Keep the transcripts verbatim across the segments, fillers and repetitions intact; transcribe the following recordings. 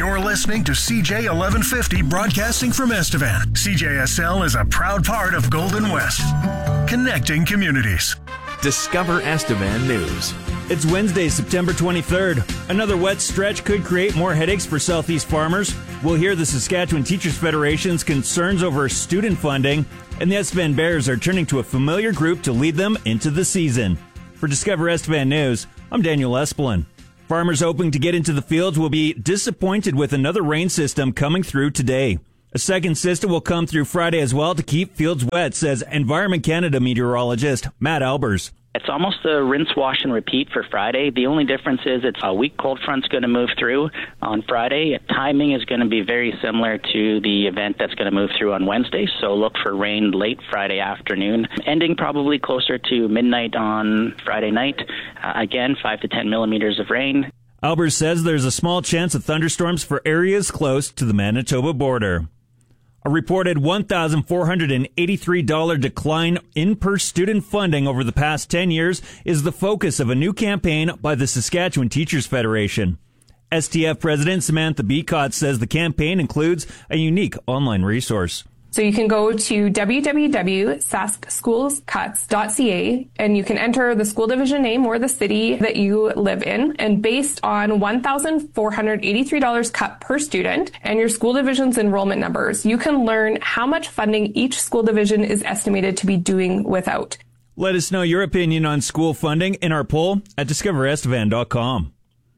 You're listening to C J eleven fifty broadcasting from Estevan. C J S L is a proud part of Golden West, connecting communities. Discover Estevan News. It's Wednesday, September twenty-third. Another wet stretch could create more headaches for Southeast farmers. We'll hear the Saskatchewan Teachers Federation's concerns over student funding, and the Estevan Bears are turning to a familiar group to lead them into the season. For Discover Estevan News, I'm Daniel Espelin. Farmers hoping to get into the fields will be disappointed with another rain system coming through today. A second system will come through Friday as well to keep fields wet, says Environment Canada meteorologist Matt Albers. It's almost a rinse, wash, and repeat for Friday. The only difference is it's a weak cold front's going to move through on Friday. Timing is going to be very similar to the event that's going to move through on Wednesday, so look for rain late Friday afternoon, ending probably closer to midnight on Friday night. Uh, again, five to ten millimeters of rain. Albers says there's a small chance of thunderstorms for areas close to the Manitoba border. A reported one thousand four hundred eighty-three dollars decline in per-student funding over the past ten years is the focus of a new campaign by the Saskatchewan Teachers Federation. S T F President Samantha Beacott says the campaign includes a unique online resource. So you can go to w w w dot sask schools cuts dot c a and you can enter the school division name or the city that you live in. And based on one thousand four hundred eighty-three dollars cut per student and your school division's enrollment numbers, you can learn how much funding each school division is estimated to be doing without. Let us know your opinion on school funding in our poll at discover estevan dot com.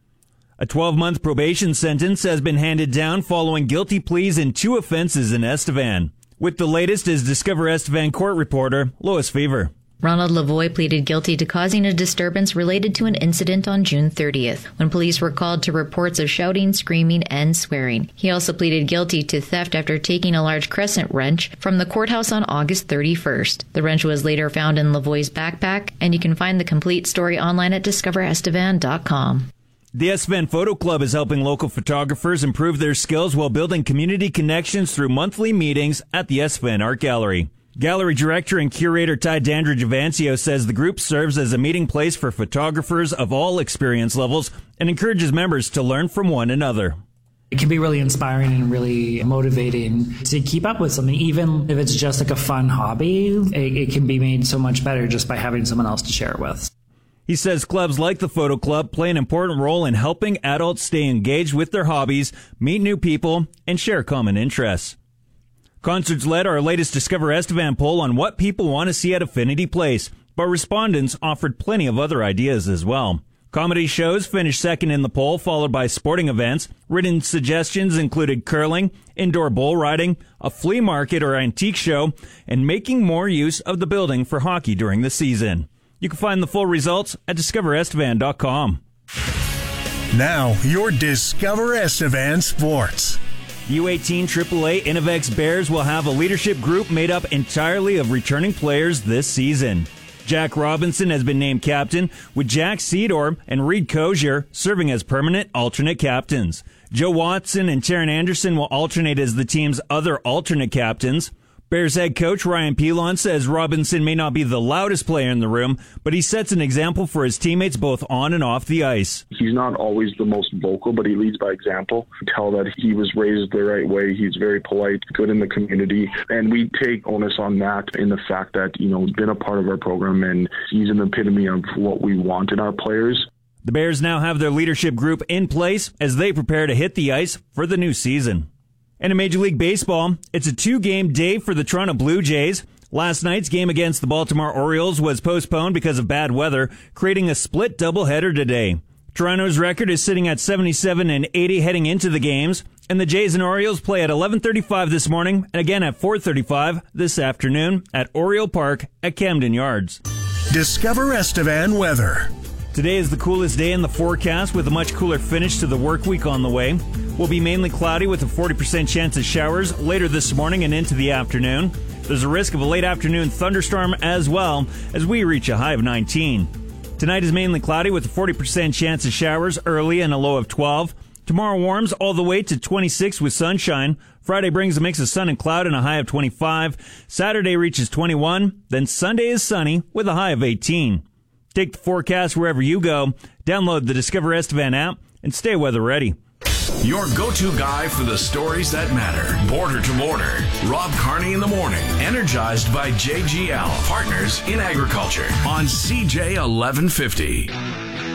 A twelve-month probation sentence has been handed down following guilty pleas in two offenses in Estevan. With the latest is Discover Estevan court reporter Lois Fever. Ronald Lavoie pleaded guilty to causing a disturbance related to an incident on June thirtieth, when police were called to reports of shouting, screaming, and swearing. He also pleaded guilty to theft after taking a large crescent wrench from the courthouse on August thirty-first. The wrench was later found in Lavoie's backpack, and you can find the complete story online at discover estevan dot com. The Estevan Photo Club is helping local photographers improve their skills while building community connections through monthly meetings at the Estevan Art Gallery. Gallery director and curator Ty Dandridge Avancio says the group serves as a meeting place for photographers of all experience levels and encourages members to learn from one another. It can be really inspiring and really motivating to keep up with something, even if it's just like a fun hobby. It, it can be made so much better just by having someone else to share it with. He says clubs like the Photo Club play an important role in helping adults stay engaged with their hobbies, meet new people, and share common interests. Concerts led our latest Discover Estevan poll on what people want to see at Affinity Place, but respondents offered plenty of other ideas as well. Comedy shows finished second in the poll, followed by sporting events. Written suggestions included curling, indoor bull riding, a flea market or antique show, and making more use of the building for hockey during the season. You can find the full results at discover estevan dot com. Now, your Discover Estevan Sports. U eighteen triple A Innovex Bears will have a leadership group made up entirely of returning players this season. Jack Robinson has been named captain, with Jack Cedor and Reed Cozier serving as permanent alternate captains. Joe Watson and Taryn Anderson will alternate as the team's other alternate captains. Bears head coach Ryan Pilon says Robinson may not be the loudest player in the room, but he sets an example for his teammates both on and off the ice. He's not always the most vocal, but he leads by example. You tell that he was raised the right way. He's very polite, good in the community, and we take onus on that in the fact that, you know, he's been a part of our program, and he's an epitome of what we want in our players. The Bears now have their leadership group in place as they prepare to hit the ice for the new season. And in Major League Baseball, it's a two-game day for the Toronto Blue Jays. Last night's game against the Baltimore Orioles was postponed because of bad weather, creating a split doubleheader today. Toronto's record is sitting at seventy-seven and eighty heading into the games, and the Jays and Orioles play at eleven thirty-five this morning and again at four thirty-five this afternoon at Oriole Park at Camden Yards. Discover Estevan weather. Today is the coolest day in the forecast with a much cooler finish to the work week on the way. Will be mainly cloudy with a forty percent chance of showers later this morning and into the afternoon. There's a risk of a late afternoon thunderstorm as well as we reach a high of nineteen. Tonight is mainly cloudy with a forty percent chance of showers early and a low of twelve. Tomorrow warms all the way to twenty-six with sunshine. Friday brings a mix of sun and cloud and a high of twenty-five. Saturday reaches twenty-one. Then Sunday is sunny with a high of eighteen. Take the forecast wherever you go. Download the Discover Estevan app and stay weather ready. News. Your go-to guy for the stories that matter. Border to border. Rob Carney in the morning. Energized by J G L, partners in agriculture. On C J eleven fifty.